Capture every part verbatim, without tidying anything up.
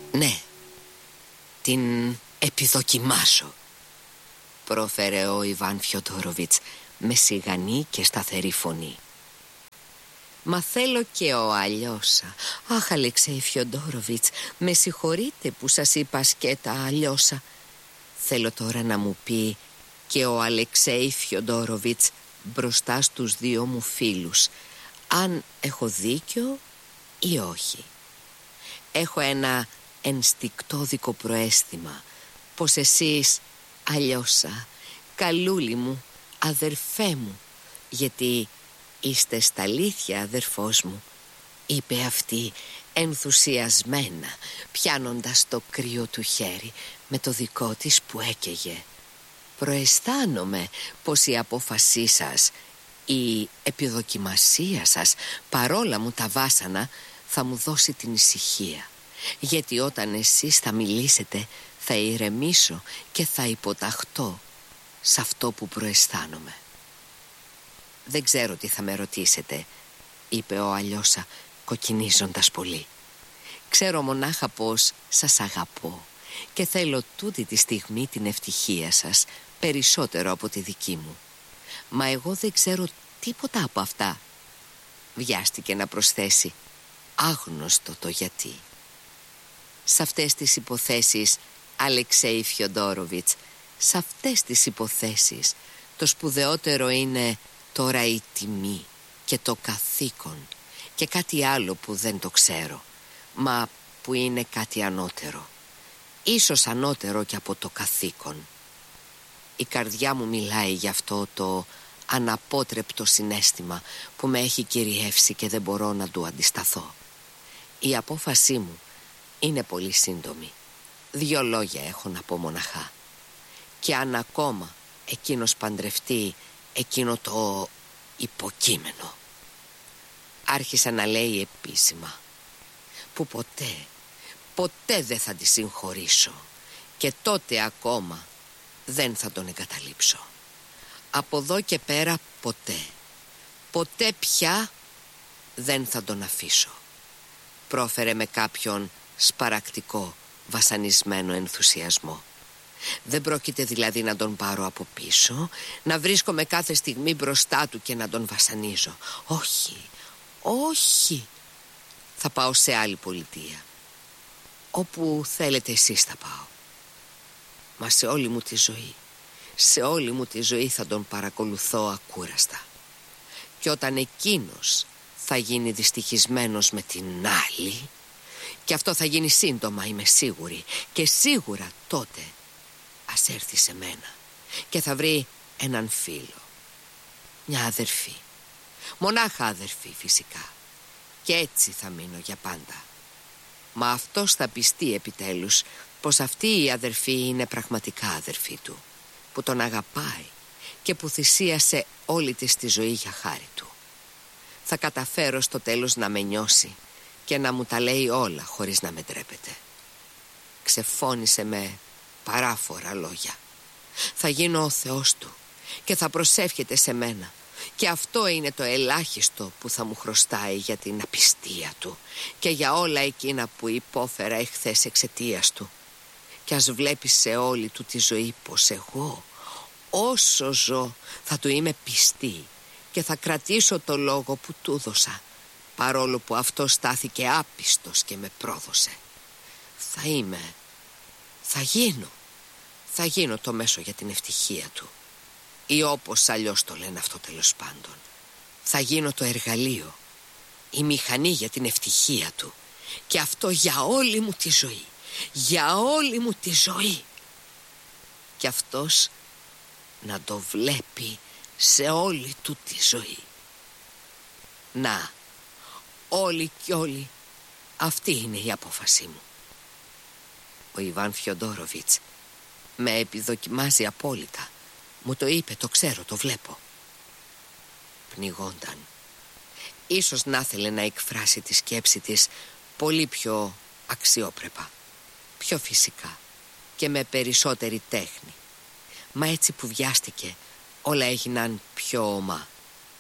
Ναι, την επιδοκιμάσω, πρόφερε ο Ιβάν Φιοντόροβιτς με σιγανή και σταθερή φωνή. Μα θέλω και ο Αλιώσα. Αχ, Αλεξέη Φιοντόροβιτς, με συγχωρείτε που σας είπα σκέτα Αλιώσα. Θέλω τώρα να μου πει και ο Αλεξέη Φιοντόροβιτς μπροστά στους δύο μου φίλους αν έχω δίκιο ή όχι. Έχω ένα ενστικτόδικο προαίσθημα πως εσείς, Αλιώσα, καλούλη μου, αδερφέ μου, γιατί είστε στα αλήθεια αδερφός μου, είπε αυτή ενθουσιασμένα, πιάνοντας το κρύο του χέρι με το δικό της που έκαιγε. Προαισθάνομαι πως η απόφασή σας, η επιδοκιμασία σας, παρόλα μου τα βάσανα, θα μου δώσει την ησυχία, γιατί όταν εσείς θα μιλήσετε θα ηρεμήσω και θα υποταχτώ σε αυτό που προαισθάνομαι. Δεν ξέρω τι θα με ρωτήσετε, είπε ο Αλιώσα κοκκινίζοντας πολύ. Ξέρω μονάχα πως σας αγαπώ και θέλω τούτη τη στιγμή την ευτυχία σας περισσότερο από τη δική μου. Μα εγώ δεν ξέρω τίποτα από αυτά. Βιάστηκε να προσθέσει, άγνωστο το γιατί. Σε αυτές τις υποθέσεις, Αλεξέη Φιοντόροβιτς, σε αυτές τις υποθέσεις το σπουδαιότερο είναι τώρα η τιμή και το καθήκον και κάτι άλλο που δεν το ξέρω, μα που είναι κάτι ανώτερο, ίσως ανώτερο και από το καθήκον. Η καρδιά μου μιλάει γι' αυτό το αναπότρεπτο συναίσθημα που με έχει κυριεύσει και δεν μπορώ να του αντισταθώ. Η απόφασή μου είναι πολύ σύντομη. Δύο λόγια έχω να πω μοναχά. Και αν ακόμα εκείνος παντρευτεί εκείνο το υποκείμενο, άρχισε να λέει επίσημα, που ποτέ, ποτέ δεν θα τη συγχωρήσω και τότε ακόμα δεν θα τον εγκαταλείψω. Από εδώ και πέρα ποτέ, ποτέ πια δεν θα τον αφήσω, πρόφερε με κάποιον σπαρακτικό, βασανισμένο ενθουσιασμό. Δεν πρόκειται δηλαδή να τον πάρω από πίσω, να βρίσκομαι κάθε στιγμή μπροστά του και να τον βασανίζω. Όχι, όχι. Θα πάω σε άλλη πολιτεία. Όπου θέλετε εσείς θα πάω. Μα σε όλη μου τη ζωή, σε όλη μου τη ζωή θα τον παρακολουθώ ακούραστα. Και όταν εκείνος θα γίνει δυστυχισμένος με την άλλη, και αυτό θα γίνει σύντομα, είμαι σίγουρη, και σίγουρα τότε ας έρθει σε μένα και θα βρει έναν φίλο, μια αδερφή, μονάχα αδερφή φυσικά, και έτσι θα μείνω για πάντα. Μα αυτός θα πιστεί επιτέλους πως αυτή η αδερφή είναι πραγματικά αδερφή του, που τον αγαπάει και που θυσίασε όλη της τη ζωή για χάρη του. Θα καταφέρω στο τέλος να με νιώσει και να μου τα λέει όλα χωρίς να με ντρέπεται. Ξεφώνησε με παράφορα λόγια. Θα γίνω ο Θεός του και θα προσεύχεται σε μένα, και αυτό είναι το ελάχιστο που θα μου χρωστάει για την απιστία του και για όλα εκείνα που υπόφερα εχθές εξαιτίας του. Κι ας βλέπει σε όλη του τη ζωή πως εγώ, όσο ζω, θα του είμαι πιστή και θα κρατήσω το λόγο που του δώσα, παρόλο που αυτό στάθηκε άπιστος και με πρόδωσε. Θα είμαι, θα γίνω, θα γίνω το μέσο για την ευτυχία του, ή όπως αλλιώς το λένε αυτό τέλος πάντων. Θα γίνω το εργαλείο, η μηχανή για την ευτυχία του, και αυτό για όλη μου τη ζωή, για όλη μου τη ζωή. Και αυτός να το βλέπει σε όλη του τη ζωή. Να, όλοι κι όλοι, αυτή είναι η απόφασή μου. Ο Ιβάν Φιοντόροβιτς με επιδοκιμάζει απόλυτα. Μου το είπε, το ξέρω, το βλέπω. Πνιγόνταν. Ίσως να ήθελε να εκφράσει τη σκέψη της πολύ πιο αξιόπρεπα, πιο φυσικά και με περισσότερη τέχνη. Μα έτσι που βιάστηκε, όλα έγιναν πιο ομά.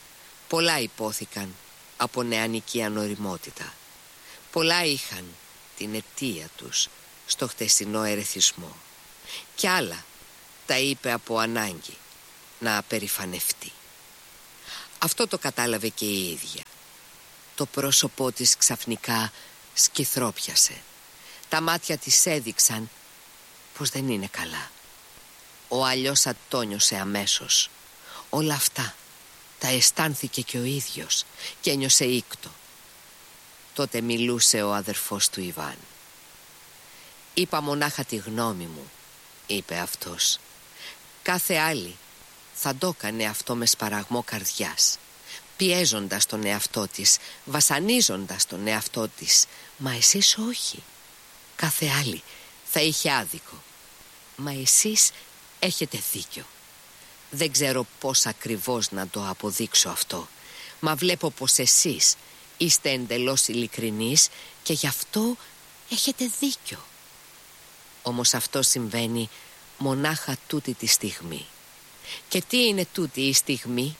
Πολλά υπόθηκαν από νεανική ανοριμότητα. Πολλά είχαν την αιτία τους στο χτεσινό ερεθισμό. Κι άλλα τα είπε από ανάγκη να περηφανευτεί. Αυτό το κατάλαβε και η ίδια. Το πρόσωπό της ξαφνικά σκυθρόπιασε. Τα μάτια της έδειξαν πως δεν είναι καλά. Ο αλλιώς ατόνιωσε αμέσως. Όλα αυτά τα αισθάνθηκε και ο ίδιος και ένιωσε ήκτο. Τότε μιλούσε ο αδερφός του Ιβάν. «Είπα μονάχα τη γνώμη μου», είπε αυτός. «Κάθε άλλη θα το έκανε αυτό με σπαραγμό καρδιάς, πιέζοντας τον εαυτό της, βασανίζοντας τον εαυτό της. Μα εσείς όχι. Κάθε άλλη θα είχε άδικο. Μα εσείς έχετε δίκιο. Δεν ξέρω πώς ακριβώς να το αποδείξω αυτό, μα βλέπω πως εσείς είστε εντελώς ειλικρινείς και γι' αυτό έχετε δίκιο. Όμως αυτό συμβαίνει μονάχα τούτη τη στιγμή. Και τι είναι τούτη η στιγμή?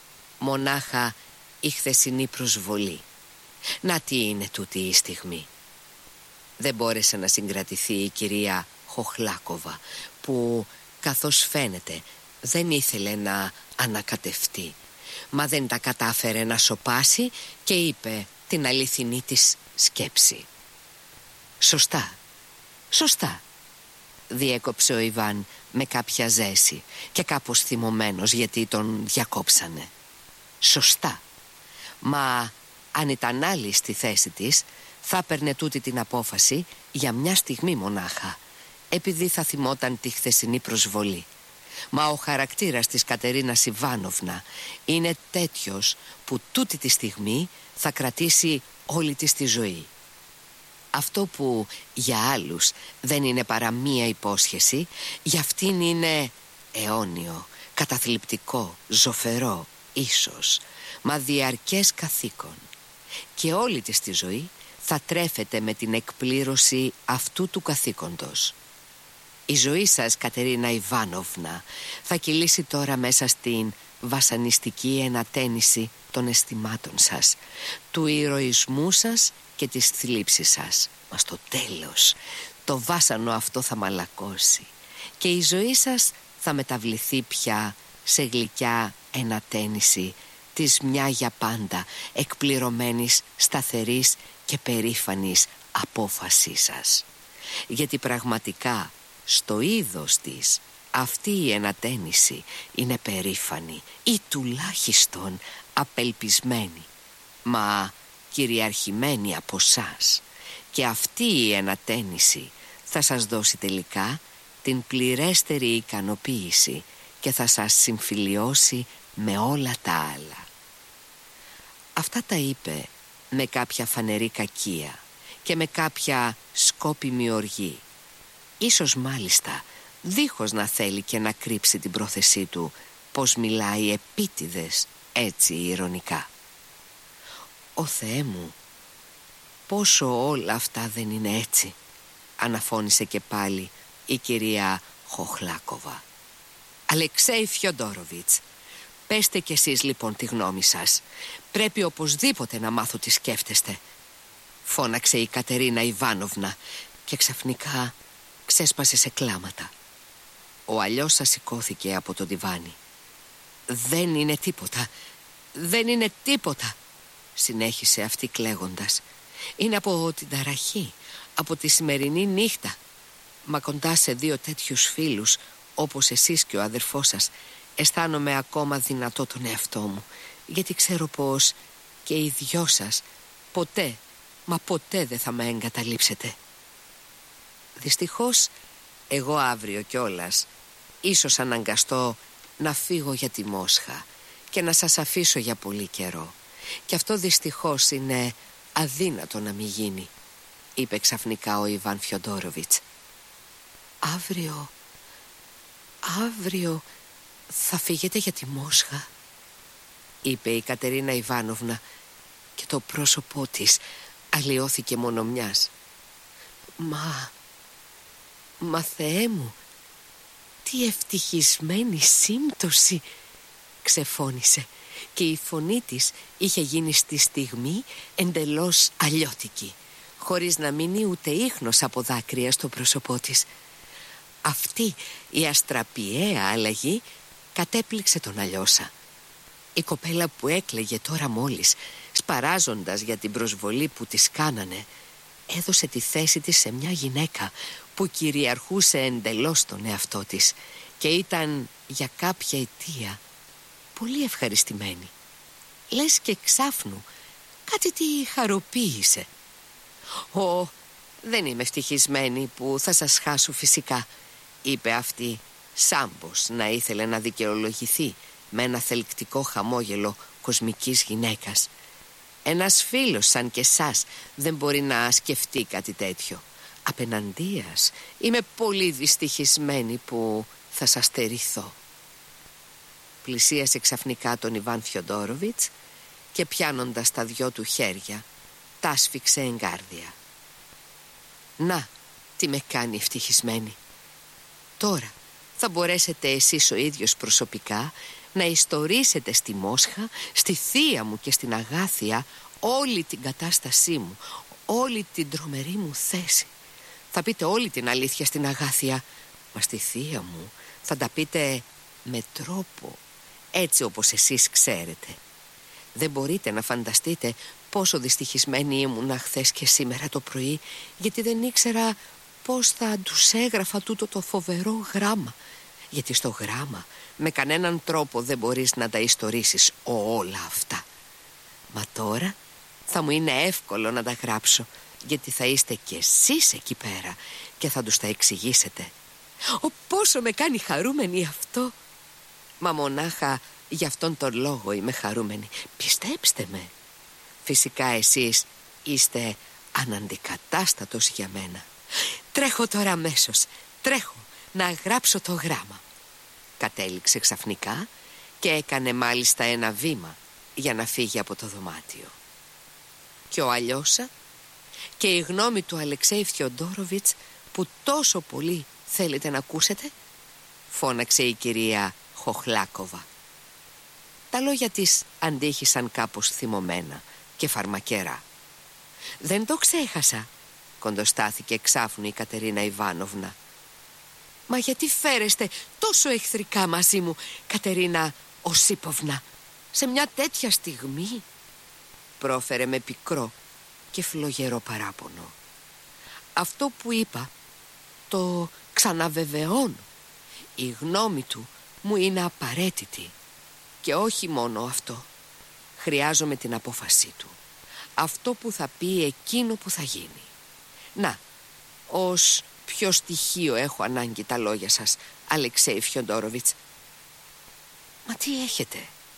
Μονάχα η χθεσινή προσβολή. Να τι είναι τούτη η στιγμή. Δεν μπόρεσε να συγκρατηθεί η κυρία Χοχλάκοβα, που καθώς φαίνεται δεν ήθελε να ανακατευτεί, μα δεν τα κατάφερε να σωπάσει και είπε την αληθινή της σκέψη. «Σωστά, σωστά», διέκοψε ο Ιβάν με κάποια ζέση και κάπως θυμωμένος γιατί τον διακόψανε. «Σωστά, μα αν ήταν άλλη στη θέση της θα έπαιρνε τούτη την απόφαση για μια στιγμή μονάχα, επειδή θα θυμόταν τη χθεσινή προσβολή. Μα ο χαρακτήρας της Κατερίνας Ιβάνοβνα είναι τέτοιος που τούτη τη στιγμή θα κρατήσει όλη της τη ζωή. Αυτό που για άλλους δεν είναι παρά μία υπόσχεση, για αυτήν είναι αιώνιο, καταθλιπτικό, ζωφερό, ίσως, μα διαρκές καθήκον. Και όλη της τη ζωή θα τρέφεται με την εκπλήρωση αυτού του καθήκοντος. Η ζωή σας, Κατερίνα Ιβάνοβνα, θα κυλήσει τώρα μέσα στην βασανιστική ενατένιση των αισθημάτων σας, του ηρωισμού σας και της θλίψης σας. Μα στο τέλος το βάσανο αυτό θα μαλακώσει και η ζωή σας θα μεταβληθεί πια σε γλυκιά ενατένιση της μια για πάντα εκπληρωμένης, σταθερής και περήφανης απόφασής σας. Γιατί πραγματικά στο είδος της αυτή η ενατένιση είναι περήφανη ή τουλάχιστον απελπισμένη, μα κυριαρχημένη από σας. Και αυτή η ενατένιση θα σας δώσει τελικά την πληρέστερη ικανοποίηση και θα σας συμφιλιώσει με όλα τα άλλα. Αυτά τα είπε με κάποια φανερή κακία και με κάποια σκόπιμη οργή, ίσως μάλιστα δίχως να θέλει και να κρύψει την πρόθεσή του, πως μιλάει επίτηδες έτσι ηρωνικά. «Ω Θεέ μου, πόσο όλα αυτά δεν είναι έτσι», αναφώνησε και πάλι η κυρία Χοχλάκοβα. «Αλεξέη Φιοντόροβιτς, πέστε κι εσείς λοιπόν τη γνώμη σας. Πρέπει οπωσδήποτε να μάθω τι σκέφτεστε», φώναξε η Κατερίνα Ιβάνοβνα και ξαφνικά ξέσπασε σε κλάματα. Ο αλλιώς σας σηκώθηκε από το διβάνι. «Δεν είναι τίποτα, δεν είναι τίποτα», συνέχισε αυτή κλαίγοντας. «Είναι από την ταραχή, από τη σημερινή νύχτα. Μα κοντά σε δύο τέτοιους φίλους όπως εσείς και ο αδερφός σας αισθάνομαι ακόμα δυνατό τον εαυτό μου, γιατί ξέρω πως και οι δυο σας ποτέ, μα ποτέ δεν θα με εγκαταλείψετε. Δυστυχώς εγώ αύριο κιόλας ίσως αναγκαστώ να φύγω για τη Μόσχα και να σας αφήσω για πολύ καιρό. Και αυτό δυστυχώς είναι αδύνατο να μην γίνει», είπε ξαφνικά ο Ιβάν Φιοντόροβιτς. «Αύριο, αύριο θα φύγετε για τη Μόσχα», είπε η Κατερίνα Ιβάνοβνα και το πρόσωπό της αλλοιώθηκε μόνο μιας. «Μα, μα Θεέ μου, τι ευτυχισμένη σύμπτωση», ξεφώνησε και η φωνή της είχε γίνει στη στιγμή εντελώς αλλιώτικη. χωρίς να μείνει ούτε ίχνος από δάκρυα στο πρόσωπό της. Αυτή η αστραπιαία αλλαγή κατέπληξε τον Αλιώσα. Η κοπέλα που έκλαιγε τώρα μόλις, σπαράζοντας για την προσβολή που της κάνανε, έδωσε τη θέση της σε μια γυναίκα που κυριαρχούσε εντελώς τον εαυτό της και ήταν για κάποια αιτία πολύ ευχαριστημένη. Λες και ξάφνου κάτι τη χαροποίησε. «Ω, δεν είμαι ευτυχισμένη που θα σας χάσω φυσικά», είπε αυτή, σάμπος να ήθελε να δικαιολογηθεί με ένα θελκτικό χαμόγελο κοσμικής γυναίκας. «Ένας φίλος σαν και σας δεν μπορεί να σκεφτεί κάτι τέτοιο. Απεναντίας, είμαι πολύ δυστυχισμένη που θα σας στερηθώ». Πλησίασε ξαφνικά τον Ιβάν Φιοντόροβιτς και πιάνοντας τα δυο του χέρια τα σφίξε εγκάρδια. «Να, τι με κάνει ευτυχισμένη. Τώρα θα μπορέσετε εσείς ο ίδιος προσωπικά να ιστορίσετε στη Μόσχα, στη θεία μου και στην Αγάθια όλη την κατάστασή μου, όλη την τρομερή μου θέση. Θα πείτε όλη την αλήθεια στην Αγάθια, μα στη θεία μου θα τα πείτε με τρόπο, έτσι όπως εσείς ξέρετε. Δεν μπορείτε να φανταστείτε πόσο δυστυχισμένη ήμουνα χθες και σήμερα το πρωί, γιατί δεν ήξερα πώς θα τους έγραφα τούτο το φοβερό γράμμα. Γιατί στο γράμμα με κανέναν τρόπο δεν μπορείς να τα ιστορίσεις όλα αυτά. Μα τώρα θα μου είναι εύκολο να τα γράψω, γιατί θα είστε κι εσείς εκεί πέρα και θα τους τα εξηγήσετε. Ω, πόσο με κάνει χαρούμενη αυτό. Μα μονάχα γι' αυτόν τον λόγο είμαι χαρούμενη. Πιστέψτε με. Φυσικά εσείς είστε αναντικατάστατος για μένα. Τρέχω τώρα αμέσως, τρέχω να γράψω το γράμμα. Κατέληξε ξαφνικά και έκανε μάλιστα ένα βήμα για να φύγει από το δωμάτιο. Και ο Αλιώσα και η γνώμη του Αλεξέη Φιοντόροβιτς που τόσο πολύ θέλετε να ακούσετε, φώναξε η κυρία Χοχλάκοβα. Τα λόγια της αντίχησαν κάπως θυμωμένα και φαρμακερά. «Δεν το ξέχασα», κοντοστάθηκε εξάφνου η Κατερίνα Ιβάνοβνα. «Μα γιατί φέρεστε τόσο εχθρικά μαζί μου, Κατερίνα Οσίποβνα, σε μια τέτοια στιγμή?» πρόφερε με πικρό και φλογερό παράπονο. «Αυτό που είπα το ξαναβεβαιώνω. Η γνώμη του μου είναι απαραίτητη. Και όχι μόνο αυτό. Χρειάζομαι την απόφασή του. Αυτό που θα πει, εκείνο που θα γίνει. Να, ως ποιο στοιχείο έχω ανάγκη τα λόγια σας, Αλεξέη Φιοντόροβιτς?» «Μα τι έχετε?»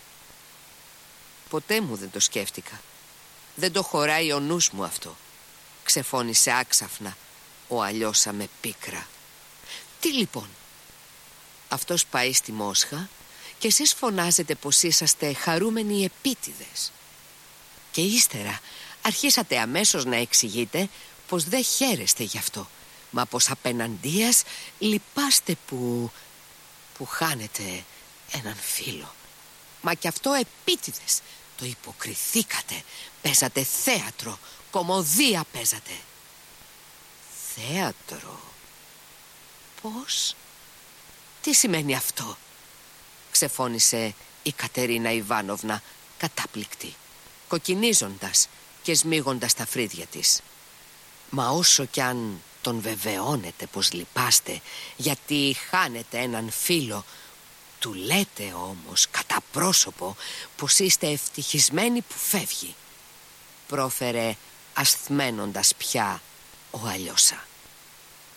«Ποτέ μου δεν το σκέφτηκα. Δεν το χωράει ο νους μου αυτό», ξεφώνησε άξαφνα ο Αλιώσα με πίκρα. «Τι λοιπόν?» «Αυτός πάει στη Μόσχα και εσείς φωνάζετε πως είσαστε χαρούμενοι επίτηδες. Και ύστερα αρχίσατε αμέσως να εξηγείτε πως δεν χαίρεστε γι' αυτό, μα πως απέναντίας λυπάστε που... που χάνετε έναν φίλο. Μα κι αυτό επίτηδες. Το υποκριθήκατε. Παίζατε θέατρο. Κωμωδία παίζατε». «Θέατρο? Πώς? Τι σημαίνει αυτό?» ξεφώνησε η Κατερίνα Ιβάνοβνα κατάπληκτη, κοκκινίζοντας και σμίγοντας τα φρύδια της. «Μα όσο κι αν τον βεβαιώνετε πως λυπάστε γιατί χάνετε έναν φίλο, του λέτε όμως κατά πρόσωπο πως είστε ευτυχισμένοι που φεύγει», πρόφερε ασθμένοντας πια ο Αλιώσα.